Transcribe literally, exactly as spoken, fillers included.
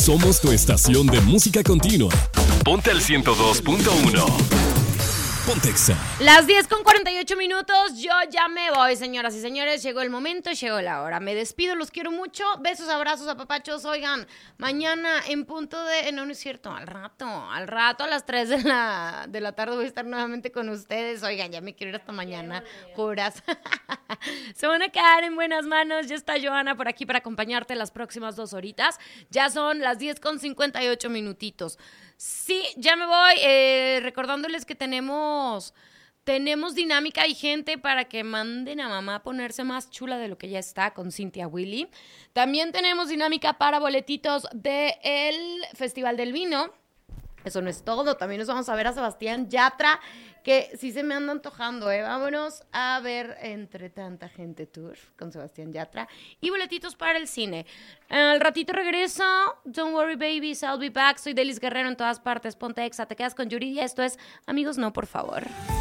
Somos tu estación de música continua. Ponte al ciento dos punto uno. Pontexa. Las diez con cuarenta y ocho minutos, yo ya me voy, señoras y señores. Llegó el momento, llegó la hora. Me despido, los quiero mucho. Besos, abrazos, apapachos. Oigan, mañana en punto de... No, no es cierto, al rato. Al rato, a las tres de la, de la tarde voy a estar nuevamente con ustedes. Oigan, ya me quiero ir hasta mañana, juras. Se van a quedar en buenas manos. Ya está Joana por aquí para acompañarte las próximas dos horitas. Ya son las diez con cincuenta y ocho minutitos. Sí, ya me voy. Eh, recordándoles que tenemos, tenemos dinámica y gente para que manden a mamá a ponerse más chula de lo que ya está con Cintia Willy. También tenemos dinámica para boletitos del Festival del Vino. Eso no es todo. También nos vamos a ver a Sebastián Yatra, que sí se me anda antojando, ¿eh? Vámonos a ver Entre Tanta Gente Tour con Sebastián Yatra. Y boletitos para el cine. Al ratito regreso. Don't worry, babies, I'll be back. Soy Delis Guerrero en todas partes. Ponte Exa, te quedas con Yuri. Y esto es Amigos No, por favor.